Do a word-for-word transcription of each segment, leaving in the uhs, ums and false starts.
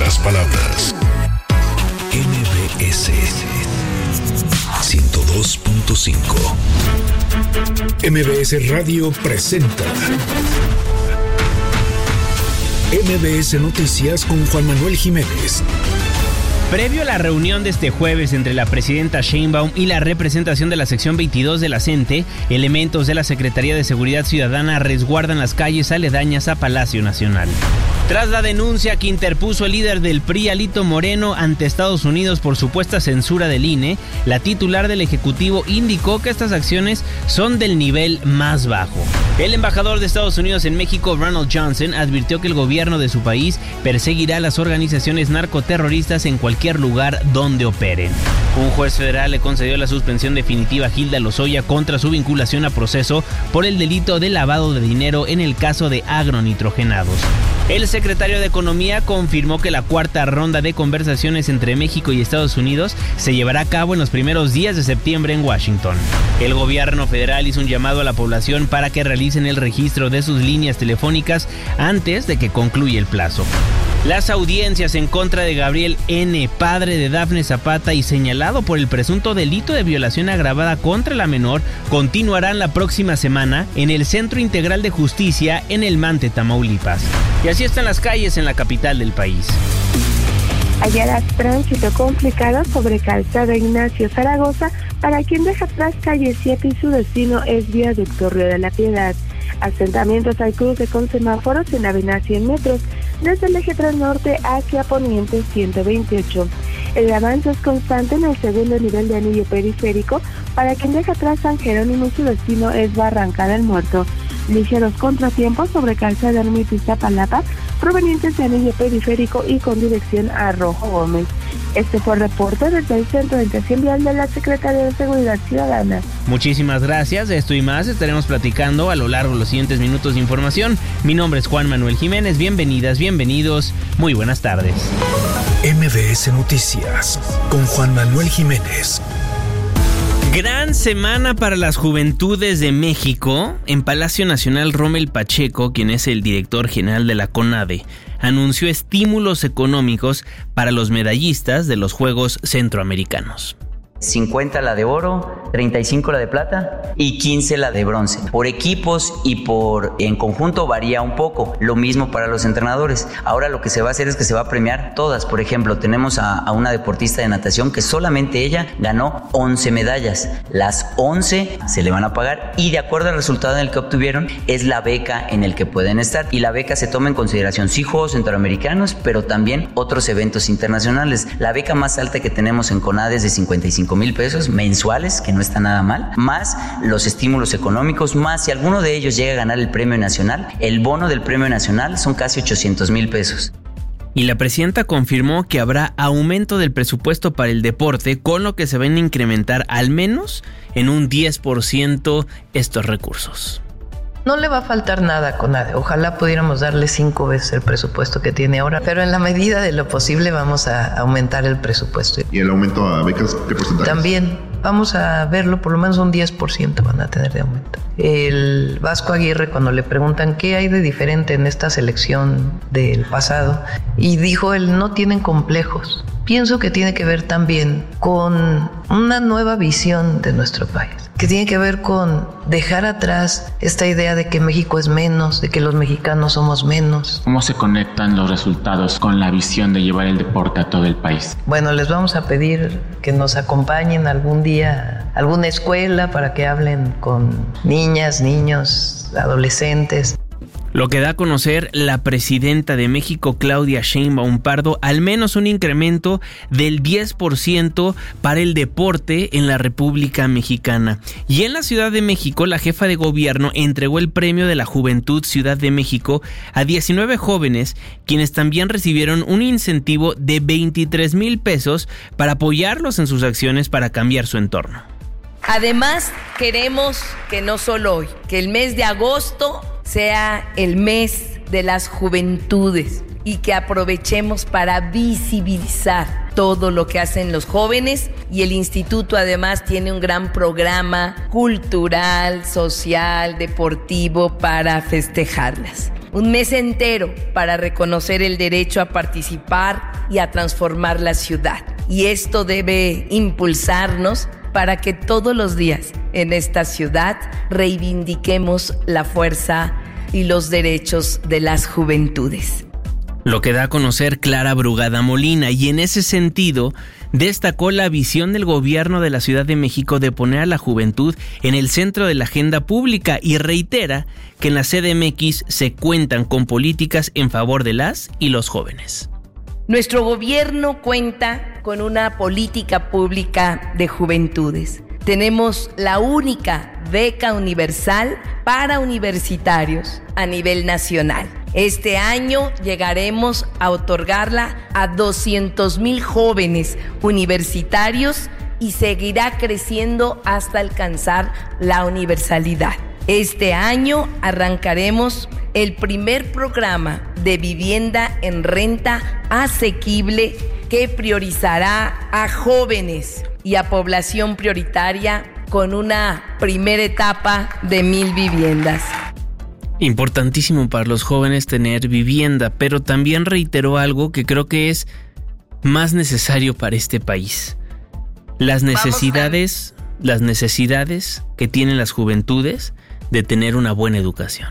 las palabras. M B S ciento dos punto cinco. M B S Radio presenta M B S Noticias con Juan Manuel Jiménez. Previo a la reunión de este jueves entre la presidenta Sheinbaum y la representación de la sección veintidós de la CENTE, elementos de la Secretaría de Seguridad Ciudadana resguardan las calles aledañas a Palacio Nacional. Tras la denuncia que interpuso el líder del P R I, Alito Moreno, ante Estados Unidos por supuesta censura del I N E, la titular del Ejecutivo indicó que estas acciones son del nivel más bajo. El embajador de Estados Unidos en México, Ronald Johnson, advirtió que el gobierno de su país perseguirá a las organizaciones narcoterroristas en cualquier lugar donde operen. Un juez federal le concedió la suspensión definitiva a Hilda Lozoya contra su vinculación a proceso por el delito de lavado de dinero en el caso de agronitrogenados. El secretario de Economía confirmó que la cuarta ronda de conversaciones entre México y Estados Unidos se llevará a cabo en los primeros días de septiembre en Washington. El gobierno federal hizo un llamado a la población para que realicen el registro de sus líneas telefónicas antes de que concluya el plazo. Las audiencias en contra de Gabriel N., padre de Dafne Zapata y señalado por el presunto delito de violación agravada contra la menor, continuarán la próxima semana en el Centro Integral de Justicia en El Mante, Tamaulipas. Y así están las calles en la capital del país. Hallarás tránsito complicado sobre Calzada Ignacio Zaragoza para quien deja atrás calle siete y su destino es Viaducto Río de la Piedad. Asentamientos al cruce con semáforos en avenida cien metros, desde el eje tres norte hacia poniente ciento veintiocho. El avance es constante en el segundo nivel de anillo periférico para quien deja atrás San Jerónimo y su destino es Barranca del Muerto. Ligeros contratiempos sobre Calzada Ermita Iztapalapa, provenientes de anillo periférico y con dirección a Rojo Gómez. Este fue el reporte desde el Centro de Atención Vial de la Secretaría de Seguridad Ciudadana. Muchísimas gracias, de esto y más estaremos platicando a lo largo de los siguientes minutos de información. Mi nombre es Juan Manuel Jiménez, bienvenidas, bienvenidos, muy buenas tardes. M B S Noticias con Juan Manuel Jiménez. Gran semana para las juventudes de México. En Palacio Nacional, Rommel Pacheco, quien es el director general de la CONADE, anunció estímulos económicos para los medallistas de los Juegos Centroamericanos. cincuenta la de oro, treinta y cinco la de plata y quince la de bronce. Por equipos y por en conjunto varía un poco. Lo mismo para los entrenadores. Ahora lo que se va a hacer es que se va a premiar todas. Por ejemplo, tenemos a, a una deportista de natación que solamente ella ganó once medallas. Las once se le van a pagar y de acuerdo al resultado en el que obtuvieron es la beca en el que pueden estar. Y la beca se toma en consideración sí Juegos Centroamericanos, pero también otros eventos internacionales. La beca más alta que tenemos en CONADE es de cincuenta y cinco mil pesos mensuales, que no está nada mal, más los estímulos económicos, más si alguno de ellos llega a ganar el premio nacional, el bono del premio nacional son casi ochocientos mil pesos. Y la presidenta confirmó que habrá aumento del presupuesto para el deporte, con lo que se van a incrementar al menos en un diez por ciento estos recursos. No le va a faltar nada a CONADE. Ojalá pudiéramos darle cinco veces el presupuesto que tiene ahora, pero en la medida de lo posible vamos a aumentar el presupuesto. ¿Y el aumento a becas qué porcentaje? También vamos a verlo, por lo menos un diez por ciento van a tener de aumento. El Vasco Aguirre, cuando le preguntan qué hay de diferente en esta selección del pasado, y dijo él, no tienen complejos. Pienso que tiene que ver también con una nueva visión de nuestro país, que tiene que ver con dejar atrás esta idea de que México es menos, de que los mexicanos somos menos. ¿Cómo se conectan los resultados con la visión de llevar el deporte a todo el país? Bueno, les vamos a pedir que nos acompañen algún día a alguna escuela para que hablen con niñas, niños, adolescentes. Lo que da a conocer la presidenta de México, Claudia Sheinbaum Pardo, al menos un incremento del diez por ciento para el deporte en la República Mexicana. Y en la Ciudad de México, la jefa de gobierno entregó el Premio de la Juventud Ciudad de México a diecinueve jóvenes, quienes también recibieron un incentivo de veintitrés mil pesos para apoyarlos en sus acciones para cambiar su entorno. Además, queremos que no solo hoy, que el mes de agosto sea el mes de las juventudes y que aprovechemos para visibilizar todo lo que hacen los jóvenes, y el instituto además tiene un gran programa cultural, social, deportivo para festejarlas. un mes entero para reconocer el derecho a participar y a transformar la ciudad. Y esto debe impulsarnos para que todos los días en esta ciudad reivindiquemos la fuerza y los derechos de las juventudes. Lo que da a conocer Clara Brugada Molina, y en ese sentido destacó la visión del gobierno de la Ciudad de México de poner a la juventud en el centro de la agenda pública, y reitera que en la C D M X se cuentan con políticas en favor de las y los jóvenes. Nuestro gobierno cuenta con una política pública de juventudes. Tenemos la única beca universal para universitarios a nivel nacional. Este año llegaremos a otorgarla a doscientos mil jóvenes universitarios y seguirá creciendo hasta alcanzar la universalidad. Este año arrancaremos el primer programa de vivienda en renta asequible que priorizará a jóvenes y a población prioritaria con una primera etapa de mil viviendas. Importantísimo para los jóvenes tener vivienda, pero también reiteró algo que creo que es más necesario para este país. Las necesidades, las necesidades que tienen las juventudes de tener una buena educación.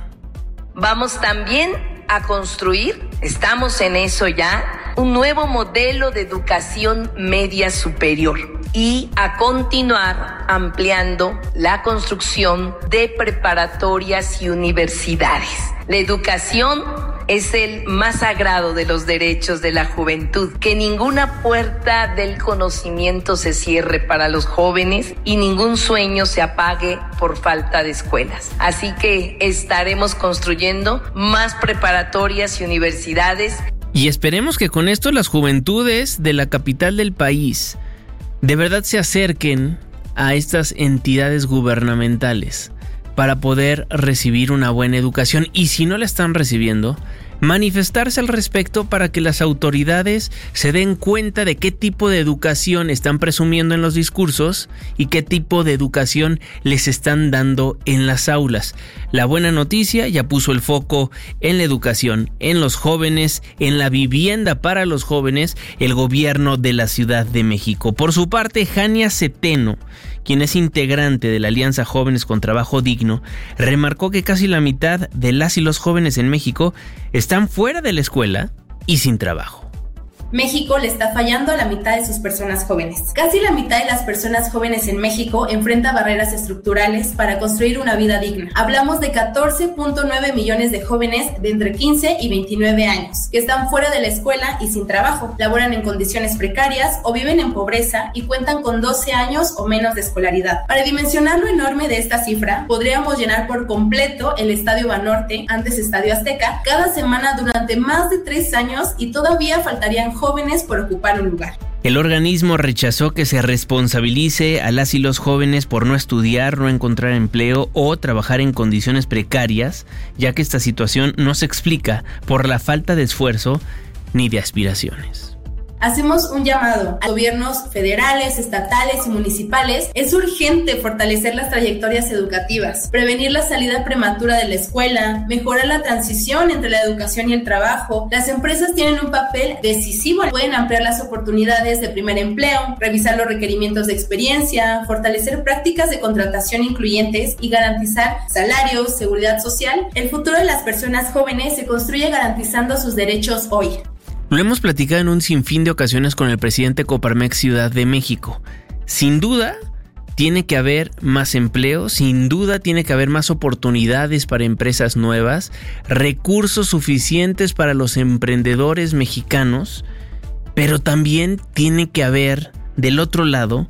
Vamos también a construir, estamos en eso ya, un nuevo modelo de educación media superior y a continuar ampliando la construcción de preparatorias y universidades. La educación es el más sagrado de los derechos de la juventud. Que ninguna puerta del conocimiento se cierre para los jóvenes y ningún sueño se apague por falta de escuelas. Así que estaremos construyendo más preparatorias y universidades. Y esperemos que con esto las juventudes de la capital del país de verdad se acerquen a estas entidades gubernamentales para poder recibir una buena educación, y si no la están recibiendo, manifestarse al respecto para que las autoridades se den cuenta de qué tipo de educación están presumiendo en los discursos y qué tipo de educación les están dando en las aulas. La buena noticia ya puso el foco en la educación, en los jóvenes, en la vivienda para los jóvenes, el gobierno de la Ciudad de México. Por su parte, Jania Centeno, quien es integrante de la Alianza Jóvenes con Trabajo Digno, remarcó que casi la mitad de las y los jóvenes en México están fuera de la escuela y sin trabajo. México le está fallando a la mitad de sus personas jóvenes. Casi la mitad de las personas jóvenes en México enfrenta barreras estructurales para construir una vida digna. Hablamos de catorce punto nueve millones de jóvenes de entre quince y veintinueve años que están fuera de la escuela y sin trabajo, laboran en condiciones precarias o viven en pobreza y cuentan con doce años o menos de escolaridad. Para dimensionar lo enorme de esta cifra, podríamos llenar por completo el Estadio Banorte, antes Estadio Azteca, cada semana durante más de tres años y todavía faltarían jóvenes por ocupar un lugar. El organismo rechazó que se responsabilice a las y los jóvenes por no estudiar, no encontrar empleo o trabajar en condiciones precarias, ya que esta situación no se explica por la falta de esfuerzo ni de aspiraciones. Hacemos un llamado a gobiernos federales, estatales y municipales. Es urgente fortalecer las trayectorias educativas, prevenir la salida prematura de la escuela, mejorar la transición entre la educación y el trabajo. Las empresas tienen un papel decisivo. Pueden ampliar las oportunidades de primer empleo, revisar los requerimientos de experiencia, fortalecer prácticas de contratación incluyentes y garantizar salarios, seguridad social. El futuro de las personas jóvenes se construye garantizando sus derechos hoy. Lo hemos platicado en un sinfín de ocasiones con el presidente Coparmex Ciudad de México. Sin duda, tiene que haber más empleo, sin duda tiene que haber más oportunidades para empresas nuevas, recursos suficientes para los emprendedores mexicanos, pero también tiene que haber, del otro lado,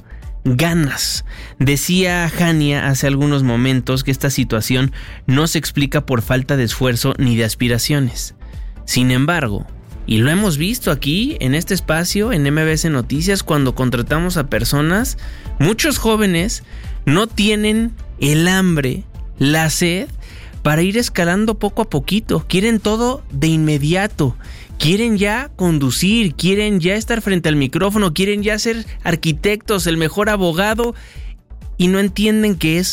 ganas. Decía Jania hace algunos momentos que esta situación no se explica por falta de esfuerzo ni de aspiraciones. Sin embargo, y lo hemos visto aquí en este espacio en M B S Noticias, cuando contratamos a personas, muchos jóvenes no tienen el hambre, la sed para ir escalando poco a poquito. Quieren todo de inmediato. Quieren ya conducir, quieren ya estar frente al micrófono, quieren ya ser arquitectos, el mejor abogado, y no entienden que es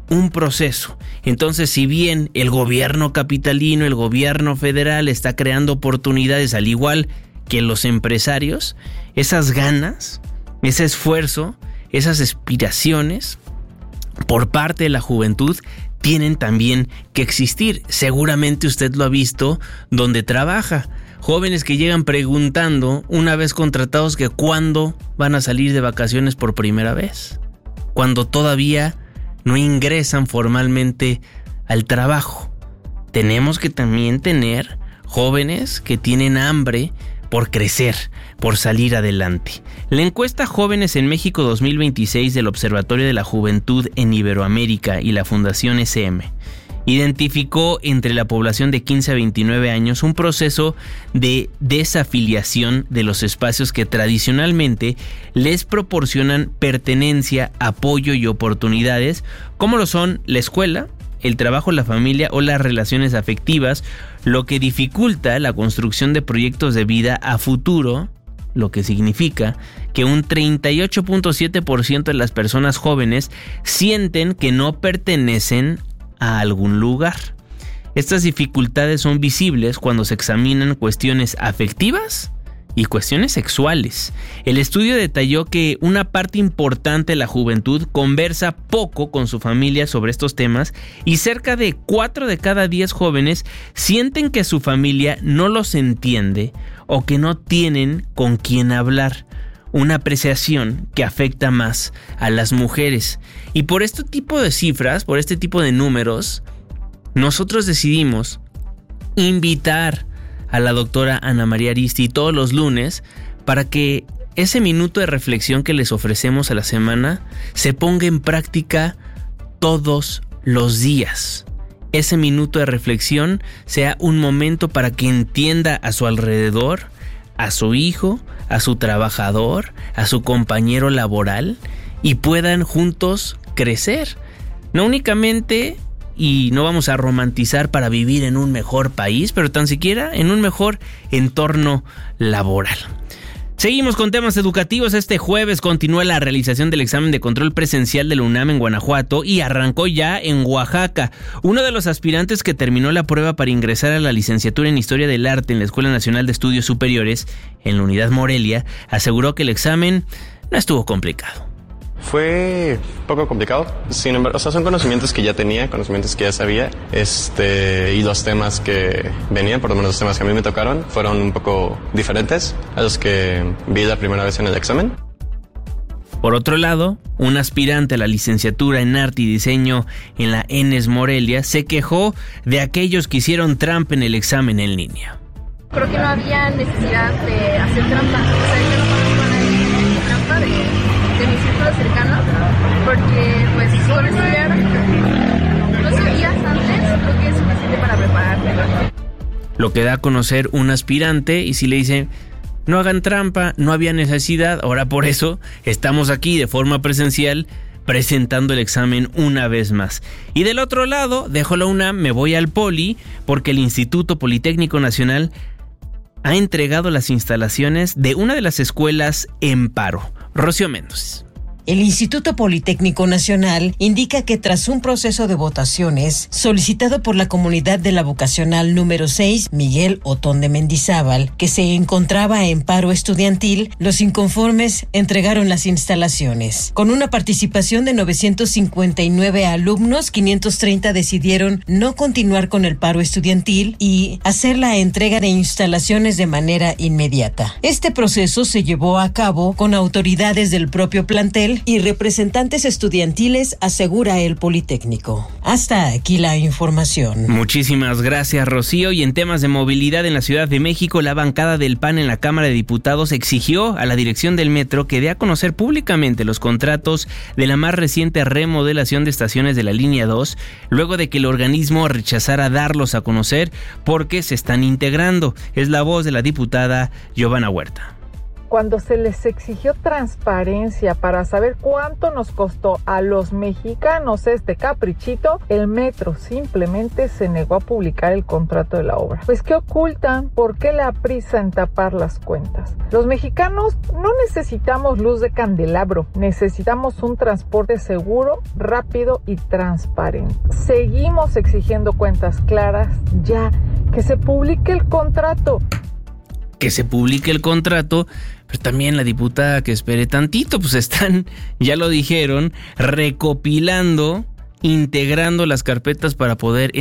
un proceso. Entonces, si bien el gobierno capitalino, el gobierno federal está creando oportunidades al igual que los empresarios, esas ganas, ese esfuerzo, esas aspiraciones por parte de la juventud tienen también que existir. Seguramente usted lo ha visto donde trabaja. Jóvenes que llegan preguntando, una vez contratados, que cuándo van a salir de vacaciones por primera vez, cuando todavía no ingresan formalmente al trabajo. Tenemos que también tener jóvenes que tienen hambre por crecer, por salir adelante. La encuesta Jóvenes en México dos mil veintiséis del Observatorio de la Juventud en Iberoamérica y la Fundación S M identificó entre la población de quince a veintinueve años un proceso de desafiliación de los espacios que tradicionalmente les proporcionan pertenencia, apoyo y oportunidades, como lo son la escuela, el trabajo, la familia o las relaciones afectivas, lo que dificulta la construcción de proyectos de vida a futuro, lo que significa que un treinta y ocho punto siete por ciento de las personas jóvenes sienten que no pertenecen a algún lugar. Estas dificultades son visibles cuando se examinan cuestiones afectivas y cuestiones sexuales. El estudio detalló que una parte importante de la juventud conversa poco con su familia sobre estos temas y cerca de cuatro de cada diez jóvenes sienten que su familia no los entiende o que no tienen con quién hablar. Una apreciación que afecta más a las mujeres. Y por este tipo de cifras, por este tipo de números, nosotros decidimos invitar a la doctora Ana María Ariztí todos los lunes para que ese minuto de reflexión que les ofrecemos a la semana se ponga en práctica todos los días. Ese minuto de reflexión sea un momento para que entienda a su alrededor, a su hijo, a su trabajador, a su compañero laboral y puedan juntos crecer. No únicamente, y no vamos a romantizar para vivir en un mejor país, pero tan siquiera en un mejor entorno laboral. Seguimos con temas educativos. Este jueves continúa la realización del examen de control presencial de la UNAM en Guanajuato y arrancó ya en Oaxaca. Uno de los aspirantes que terminó la prueba para ingresar a la licenciatura en Historia del Arte en la Escuela Nacional de Estudios Superiores, en la Unidad Morelia, aseguró que el examen no estuvo complicado. Fue un poco complicado, sin embargo, o sea, son conocimientos que ya tenía, conocimientos que ya sabía, este, y los temas que venían, por lo menos los temas que a mí me tocaron, fueron un poco diferentes a los que vi la primera vez en el examen. Por otro lado, un aspirante a la licenciatura en Arte y Diseño en la E N E S Morelia se quejó de aquellos que hicieron trampa en el examen en línea. Creo que no había necesidad de hacer trampa, o sea, yo no conozco a nadie que trampa de... de mi círculo cercano, porque pues con estudiar dos días antes creo que es suficiente para prepararte. Lo que da a conocer un aspirante, y si le dice no hagan trampa, no había necesidad, ahora por eso estamos aquí de forma presencial presentando el examen una vez más. Y del otro lado, dejo la UNAM, me voy al Poli, porque el Instituto Politécnico Nacional ha entregado las instalaciones de una de las escuelas en paro. Rocío Méndez. El Instituto Politécnico Nacional indica que tras un proceso de votaciones solicitado por la comunidad de la vocacional número seis, Miguel Otón de Mendizábal, que se encontraba en paro estudiantil, los inconformes entregaron las instalaciones. Con una participación de novecientos cincuenta y nueve alumnos, quinientos treinta decidieron no continuar con el paro estudiantil y hacer la entrega de instalaciones de manera inmediata. Este proceso se llevó a cabo con autoridades del propio plantel y representantes estudiantiles, asegura el Politécnico. Hasta aquí la información. Muchísimas gracias, Rocío. Y en temas de movilidad en la Ciudad de México, la bancada del P A N en la Cámara de Diputados exigió a la dirección del metro que dé a conocer públicamente los contratos de la más reciente remodelación de estaciones de la línea dos, luego de que el organismo rechazara darlos a conocer porque se están integrando. Es la voz de la diputada Giovanna Huerta. cuando se les exigió transparencia para saber cuánto nos costó a los mexicanos este caprichito, el metro simplemente se negó a publicar el contrato de la obra. Pues ¿qué ocultan? ¿Por qué la prisa en tapar las cuentas? Los mexicanos no necesitamos luz de candelabro, necesitamos un transporte seguro, rápido y transparente. Seguimos exigiendo cuentas claras, ya, que se publique el contrato. Que se publique el contrato, pero también la diputada que espere tantito, pues están, ya lo dijeron, recopilando, integrando las carpetas para poder